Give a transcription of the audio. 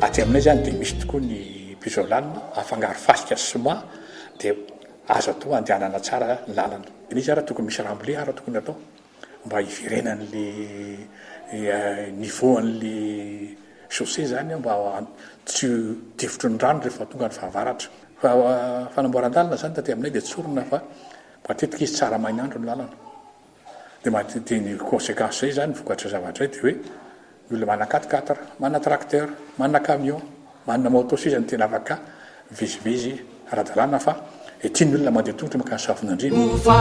aty aminay zany dia misy tokoa ny pisolanina afangaro fasika soma dia azo atao andehanana tsara ny lalana. Izy ara tokony misy ramble ara tokony atao mba hiverenan'le niveau an'le chaussée zany mba tsy tifotry ny rano rehefa tonga ny fahavaratra. Fa fanamboaran-dalana zany taty aminay dia tsorona fa matetika izy tsara mainandro ny lalana. Dia matetiky ny conséquence zay zany vokatra zavatra dia hoe ny olona manana 4x4, manana tracteur, manana camion, manana moto sisa ny tena afaka vizivizy ara-dalàna fa tiany olona mandeha tongotra makany safon'Andriana.